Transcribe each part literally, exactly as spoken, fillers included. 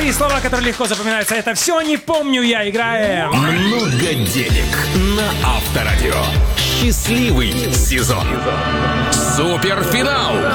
Три слова, которые легко запоминаются. Это «Все не помню я». Играем. Много денег на Авторадио. Счастливый сезон. Суперфинал.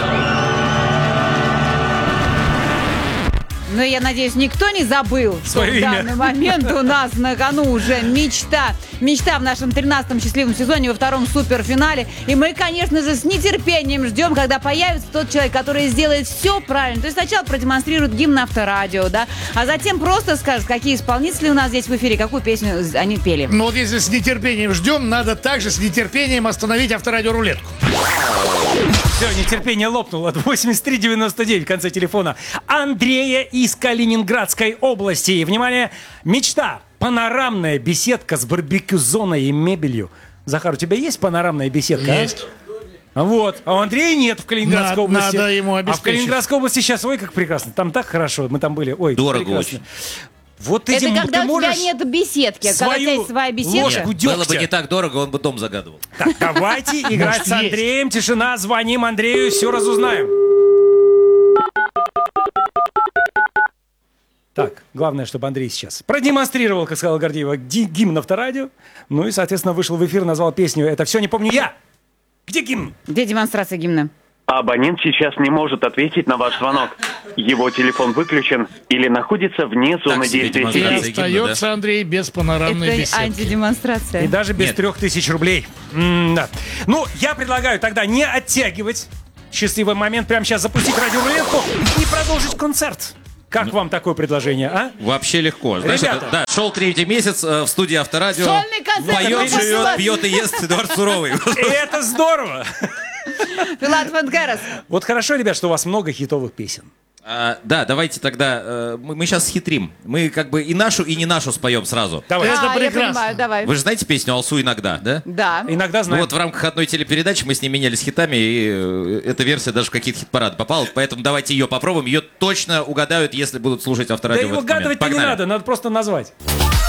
Ну, я надеюсь, никто не забыл, что Свое в имя. данный момент у нас на кону уже мечта. Мечта в нашем тринадцатом счастливом сезоне во втором суперфинале. И мы, конечно же, с нетерпением ждем, когда появится тот человек, который сделает все правильно. То есть сначала продемонстрирует гимн Авторадио, да, а затем просто скажет, какие исполнители у нас здесь в эфире, какую песню они пели. Ну вот если с нетерпением ждем, надо также с нетерпением остановить Авторадио рулетку. Все, нетерпение лопнуло. восемьдесят три девяносто девять в конце телефона Андрея из Калининградской области. Внимание, мечта. Панорамная беседка с барбекю-зоной и мебелью. Захар, у тебя есть панорамная беседка? Есть. А? Вот. А у Андрея нет в Калининградской Надо- области. надо ему А в обеспечить. Калининградской области сейчас, ой, как прекрасно. Там так хорошо. Мы там были. Ой, Дорого прекрасно. очень. Вот Это этим когда ты у тебя можешь нет беседки, а когда у тебя свою есть своя беседка. ложку Нет, было бы дегтя. не так дорого, он бы дом загадывал. Так, давайте играть Может, с Андреем. Тишина, звоним Андрею, все разузнаем. Так, главное, чтобы Андрей сейчас продемонстрировал, как сказала Гордеева, ги- гимн Авторадио. Ну и, соответственно, вышел в эфир, назвал песню «Это все не помню я». Где гимн? Где демонстрация гимна? Абонент сейчас не может ответить на ваш звонок. Его телефон выключен или находится вне зоны себе действия И демонстрация. сети. гимна, остается, Андрей, без панорамной Это беседки. антидемонстрация. И даже без Нет. трех тысяч рублей. М-да. Ну, я предлагаю тогда не оттягивать счастливый момент, прямо сейчас запустить радиорулетку и продолжить концерт. Как вам такое предложение, а? Вообще легко. Знаешь, Ребята. это- да, шел третий месяц э, в студии Авторадио. Сольный концерт, Поет, ну, живет, посылай. пьет и ест Эдуард Суровый. И это здорово! Филат Фанкерас. Вот хорошо, ребят, что у вас много хитовых песен. А, да, давайте тогда, э, мы, мы сейчас схитрим. Мы как бы и нашу, и не нашу споем сразу. Давай. Это А, я прекрасно. понимаю, давай. Вы же знаете песню «Алсу иногда», да? Да. Иногда Ну знаем. вот в рамках одной телепередачи мы с ней менялись хитами, и э, эта версия даже в какие-то хит-парады попала, поэтому давайте ее попробуем. Ее точно угадают, если будут слушать Да Авторадио и в этот момент. угадывать-то не Погнали. надо, надо просто назвать.